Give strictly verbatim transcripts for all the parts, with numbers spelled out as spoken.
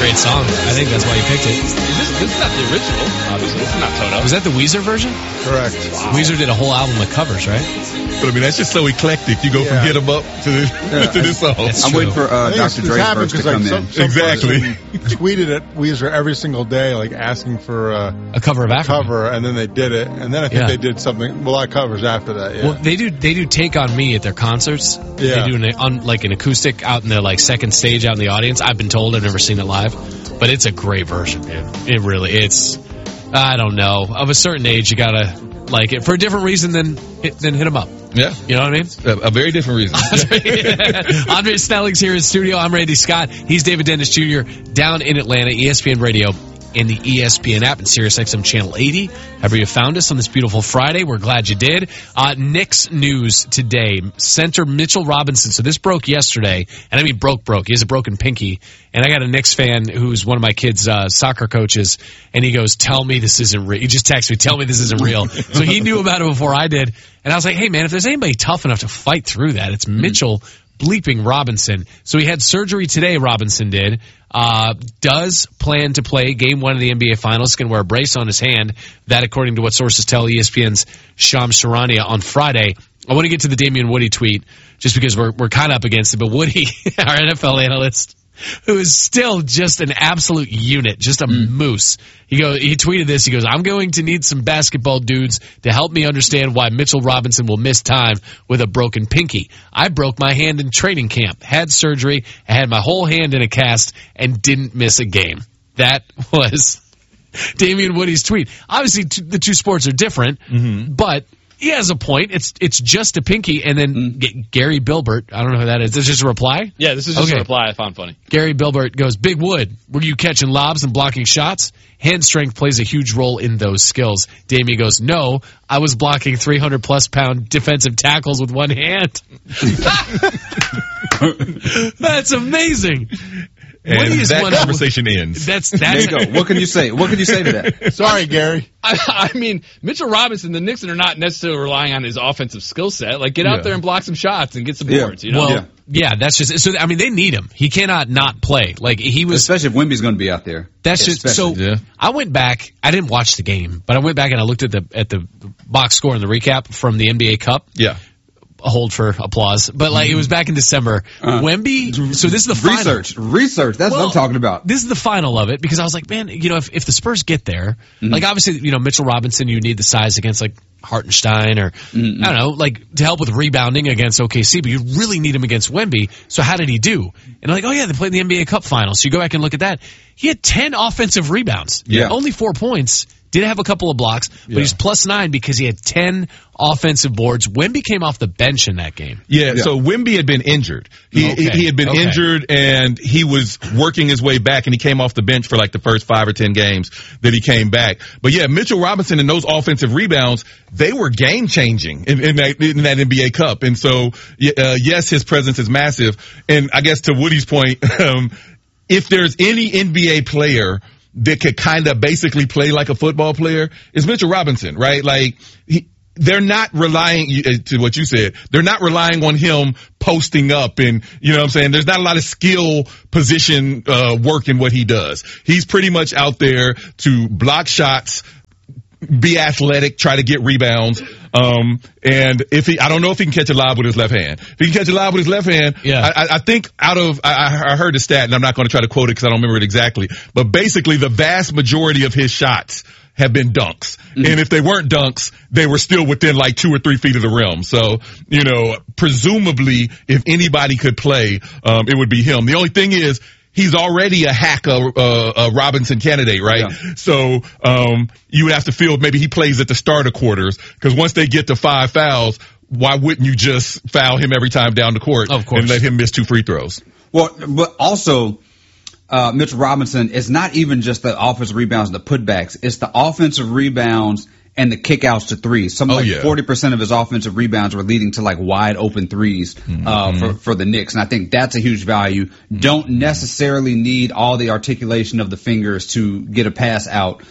great song. I think that's why you picked it. Is this, this is not the original, obviously. This is not Toto. Was that the Weezer version? Correct. Wow. Weezer did a whole album of covers, right? But I mean, that's just so eclectic. You go Yeah. from Hit 'em Up to, Yeah, to this song. It's I'm true. waiting for uh, I think Doctor it's- Dre's it's happened verse to 'cause, like, come some, in. some Exactly. person tweeted at Weezer every single day, like asking for uh, A cover of a Africa. cover, and then they did it, and then I think Yeah. they did something, a lot of covers after that. Yeah. Well, they do they do Take on Me at their concerts. Yeah. They do an, on, like an acoustic out in the like second stage out in the audience. I've been told, I've never seen it live, but it's a great version, man. It really, it's, I don't know. Of a certain age, you gotta like it for a different reason than hit, than hit 'em up. Yeah. You know what I mean? A, a very different reason. Andre Snelling's here in studio. I'm Randy Scott. He's David Dennis Junior down in Atlanta, E S P N Radio and the E S P N app and Sirius X M Channel eighty. However you found us on this beautiful Friday, we're glad you did. Uh, Knicks news today. Center Mitchell Robinson. So this broke yesterday, and I mean broke, broke. He has a broken pinky. And I got a Knicks fan who's one of my kids' uh, soccer coaches, and he goes, tell me this isn't real. He just texted me, tell me this isn't real. So he knew about it before I did. And I was like, hey, man, if there's anybody tough enough to fight through that, it's Mitchell bleeping Robinson. So he had surgery today, Robinson did. Uh, does plan to play game one of the N B A Finals. Going to wear a brace on his hand. That, according to what sources tell E S P N's Shams Charania on Friday. I want to get to the Damian Woody tweet just because we're we're kind of up against it. But Woody, our N F L analyst, who is still just an absolute unit, just a mm. moose. He go, he tweeted this. He goes, I'm going to need some basketball dudes to help me understand why Mitchell Robinson will miss time with a broken pinky. I broke my hand in training camp, had surgery, I had my whole hand in a cast, and didn't miss a game. That was Damian Woody's tweet. Obviously, t- the two sports are different, mm-hmm. but he has a point. It's it's just a pinky, and then mm. G- Gary Bilbert, I don't know who that is. Is this just a reply? Yeah, this is just okay. a reply I found funny. Gary Bilbert goes, Big Wood, were you catching lobs and blocking shots? Hand strength plays a huge role in those skills. Damien goes, no, I was blocking three hundred plus pound defensive tackles with one hand. That's amazing. And that conversation ends. That's, that's There you go. What can you say? What can you say to that? Sorry, Gary. I, I mean, Mitchell Robinson, the Knicks are not necessarily relying on his offensive skill set. Like, get out Yeah. there and block some shots and get some Yeah. boards, you know? Well, Yeah. yeah, that's just so. I mean, they need him. He cannot not play. Like he was. Especially if Wemby's going to be out there. That's just so. Especially. Yeah. I went back. I didn't watch the game, but I went back and I looked at the at the box score and the recap from the N B A Cup. Yeah. A hold for applause, but like it was back in December. Uh, Wemby. So this is the final. Research. Research. That's Well, what I'm talking about. This is the final of it because I was like, man, you know, if, if the Spurs get there, mm-hmm. like obviously, you know, Mitchell Robinson, you need the size against like Hartenstein or mm-hmm. I don't know, like to help with rebounding against O K C, but you really need him against Wemby. So how did he do? And like, oh yeah, they played the N B A Cup final. So you go back and look at that. He had ten offensive rebounds. Yeah. Only four points. Did have a couple of blocks, but Yeah. he's plus nine because he had ten offensive boards. Wemby came off the bench in that game. Yeah, Yeah. so Wemby had been injured. He Okay. he, he had been Okay. injured, and he was working his way back, and he came off the bench for like the first five or ten games that he came back. But yeah, Mitchell Robinson and those offensive rebounds, they were game changing in, in, that, in that N B A Cup. And so, uh, yes, his presence is massive. And I guess to Woody's point, um, if there's any N B A player that could kind of basically play like a football player, is Mitchell Robinson, right? Like, he, they're not relying, to what you said, they're not relying on him posting up and, you know what I'm saying? There's not a lot of skill position, uh, work in what he does. He's pretty much out there to block shots, be athletic, try to get rebounds. Um, and if he, I don't know if he can catch a lob with his left hand. If he can catch a lob with his left hand, Yeah. I, I think out of, I, I heard the stat, and I'm not going to try to quote it because I don't remember it exactly, but basically the vast majority of his shots have been dunks. Mm-hmm. And if they weren't dunks, they were still within like two or three feet of the rim. So, you know, presumably if anybody could play, um, it would be him. The only thing is, he's already a hack, a, a, a Robinson candidate, right? Yeah. So, um, you would have to feel maybe he plays at the start of quarters, because once they get to five fouls, why wouldn't you just foul him every time down the court Of course. and let him miss two free throws? Well, but also, uh, Mitchell Robinson is not even just the offensive rebounds and the putbacks. It's the offensive rebounds and the kickouts to threes. Something Oh, like yeah. forty percent of his offensive rebounds were leading to like wide open threes, Mm-hmm. uh, for, for the Knicks. And I think that's a huge value. Don't necessarily need all the articulation of the fingers to get a pass out,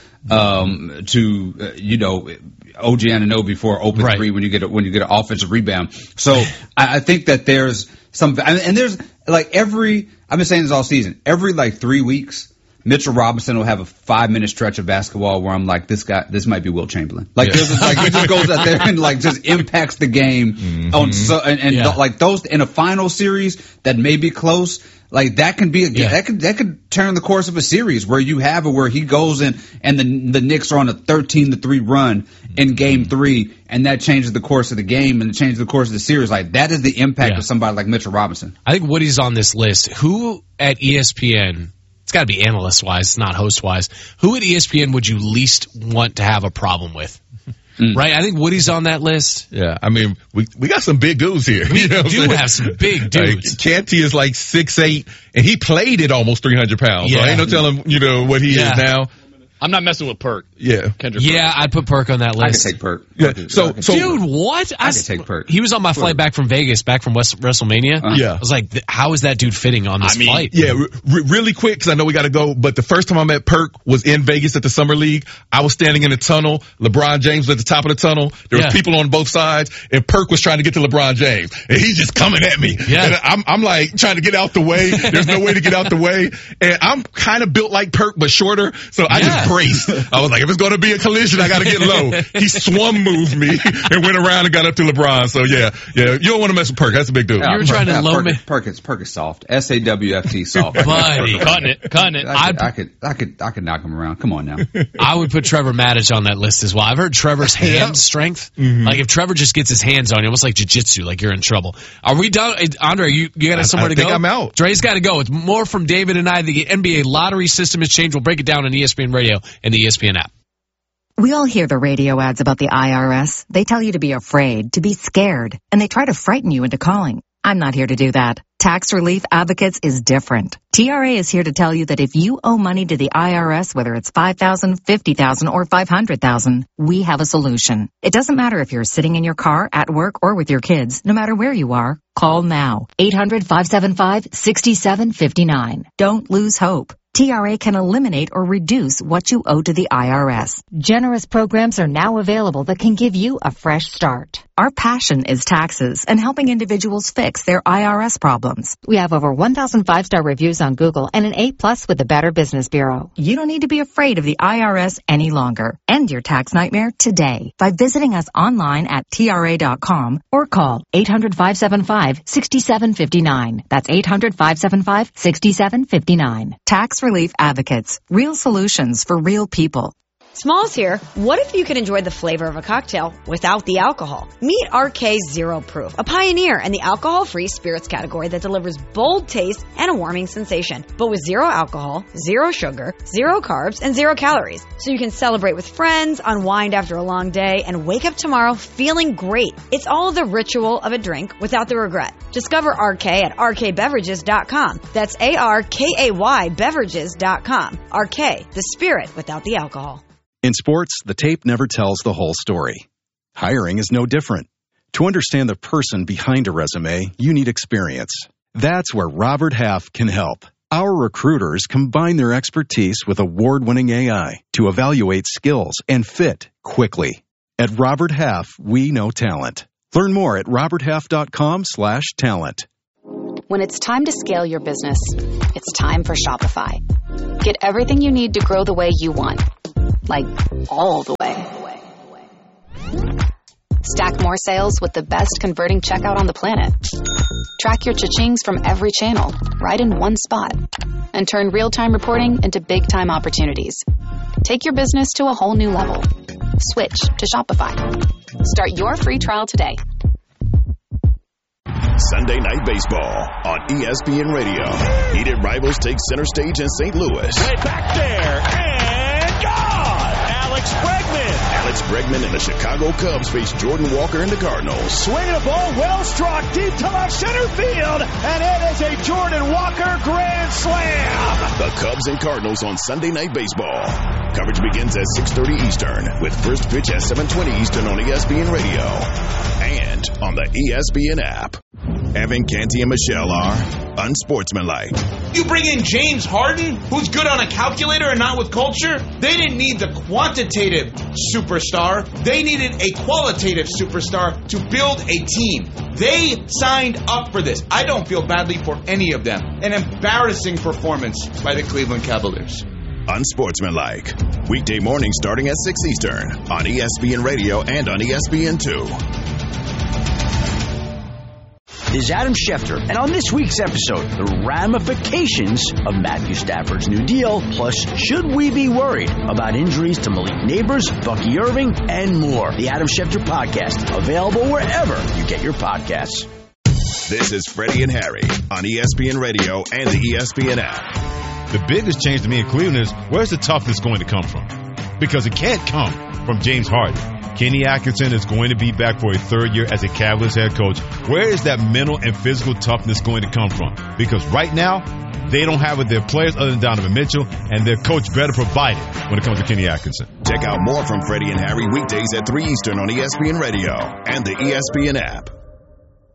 um, to, uh, you know, O G Anunoby for an open Right. three when you get a, when you get an offensive rebound. So I, I think that there's some, and there's like every, I've been saying this all season, every like three weeks, Mitchell Robinson will have a five minute stretch of basketball where I'm like, this guy, this might be Wilt Chamberlain. Like, Yeah. this is like he just goes out there and like just impacts the game Mm-hmm. on so and, and Yeah. th- like those in a final series that may be close. Like that can be a Yeah. that could that could turn the course of a series where you have it where he goes in and the the Knicks are on a thirteen to three run in game three and that changes the course of the game and it changes the course of the series. Like that is the impact Yeah. of somebody like Mitchell Robinson. I think Woody's on this list. Who at E S P N, it's got to be analyst wise, not host wise, who at E S P N would you least want to have a problem with? Mm. Right? I think Woody's on that list. Yeah, I mean, we we got some big dudes here. We you know what I'm do saying? have some big dudes. Like, Canty is like six eight, and he played at almost three hundred pounds. So Yeah. I ain't no telling, you know, what he Yeah. is now. I'm not messing with Perk. Yeah. Kendrick Yeah, Perk. I'd put Perk on that I could list. take Perk. Yeah, so- so- Dude, what? I s- could take Perk. He was on my flight back from Vegas, back from West, WrestleMania. Uh-huh. Yeah. I was like, th- how is that dude fitting on this I mean, flight? Yeah, re- re- really quick, because I know we got to go. But the first time I met Perk was in Vegas at the Summer League. I was standing in the tunnel. LeBron James was at the top of the tunnel. There was Yeah. people on both sides, and Perk was trying to get to LeBron James, and he's just coming at me. Yeah. And I'm, I'm like trying to get out the way. There's no way to get out the way, and I'm kind of built like Perk, but shorter. So I Yeah. just braced. I was like, if it's going to be a collision, I got to get low. He swum moved me and went around and got up to LeBron. So yeah, yeah, you don't want to mess with Perk. That's a big dude. You were trying to yeah, low Perk, me- Perk is Perk is soft. S A W F T soft. Buddy. Cutting it, cutting it. I could, I'd- I could, I could, I could knock him around. Come on now. I would put Trevor Maddich on that list as well. I've heard Trevor's hand strength. Mm-hmm. Like if Trevor just gets his hands on you, almost like jiu-jitsu, like you're in trouble. Are we done? Eh, Andre, you, you got I- somewhere I to think go? I'm out. Dre's got to go. It's more from David and I. The N B A lottery system has changed. We'll break it down on E S P N Radio and the E S P N app. We all hear the radio ads about the I R S. They tell you to be afraid, to be scared, and they try to frighten you into calling. I'm not here to do that. Tax Relief Advocates is different. T R A is here to tell you that if you owe money to the I R S, whether it's five thousand dollars, fifty thousand dollars, or five hundred thousand dollars, we have a solution. It doesn't matter if you're sitting in your car, at work, or with your kids. No matter where you are, call now. eight hundred, five seven five, six seven five nine. Don't lose hope. T R A can eliminate or reduce what you owe to the I R S. Generous programs are now available that can give you a fresh start. Our passion is taxes and helping individuals fix their I R S problems. We have over one thousand five-star reviews on Google and an A plus with the Better Business Bureau. You don't need to be afraid of the I R S any longer. End your tax nightmare today by visiting us online at T R A dot com or call eight hundred, five seven five, six seven five nine. That's eight hundred, five seven five, six seven five nine. Tax Relief Advocates. Real solutions for real people. Smalls here. What if you could enjoy the flavor of a cocktail without the alcohol? Meet R K Zero Proof, a pioneer in the alcohol-free spirits category that delivers bold taste and a warming sensation, but with zero alcohol, zero sugar, zero carbs, and zero calories. So you can celebrate with friends, unwind after a long day, and wake up tomorrow feeling great. It's all the ritual of a drink without the regret. Discover R K at R K beverages dot com. That's A R K A Y beverages dot com. R K, the spirit without the alcohol. In sports, the tape never tells the whole story. Hiring is no different. To understand the person behind a resume, you need experience. That's where Robert Half can help. Our recruiters combine their expertise with award-winning A I to evaluate skills and fit quickly. At Robert Half, we know talent. Learn more at robert half dot com slash talent. When it's time to scale your business, it's time for Shopify. Get everything you need to grow the way you want. Like, all the way. Stack more sales with the best converting checkout on the planet. Track your cha-chings from every channel, right in one spot. And turn real-time reporting into big-time opportunities. Take your business to a whole new level. Switch to Shopify. Start your free trial today. Sunday Night Baseball on E S P N Radio. Heated rivals take center stage in Saint Louis. Way back there, and gone! Alex Bregman. Alex Bregman and the Chicago Cubs face Jordan Walker and the Cardinals. Swinging a ball, well struck, deep to left center field, and it is a Jordan Walker grand slam! The Cubs and Cardinals on Sunday Night Baseball. Coverage begins at six thirty Eastern, with first pitch at seven twenty Eastern on E S P N Radio and on the E S P N app. Evan, Canty, and Michelle are unsportsmanlike. You bring in James Harden, who's good on a calculator and not with culture? They didn't need the quantitative superstar. They needed a qualitative superstar to build a team. They signed up for this. I don't feel badly for any of them. An embarrassing performance by the Cleveland Cavaliers. Unsportsmanlike. Weekday mornings starting at six Eastern on E S P N Radio and on E S P N two. Is Adam Schefter, and on this week's episode, the ramifications of Matthew Stafford's new deal, plus should we be worried about injuries to Malik Neighbors, Bucky Irving, and more. The Adam Schefter Podcast, available wherever you get your podcasts. This is Freddie and Harry on E S P N Radio and the E S P N app. The biggest change to me in Cleveland is, where's the toughness going to come from? Because it can't come from James Harden. Kenny Atkinson is going to be back for a third year as a Cavaliers head coach. Where is that mental and physical toughness going to come from? Because right now, they don't have it. Their players other than Donovan Mitchell, and their coach better provide it when it comes to Kenny Atkinson. Check out more from Freddie and Harry weekdays at three Eastern on E S P N Radio and the E S P N app.